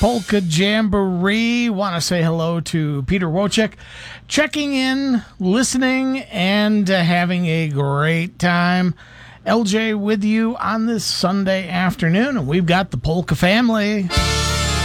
Polka Jamboree. Want to say hello to Peter Wojcik, checking in, listening, and having a great time. LJ with you on this Sunday afternoon, and we've got the Polka family.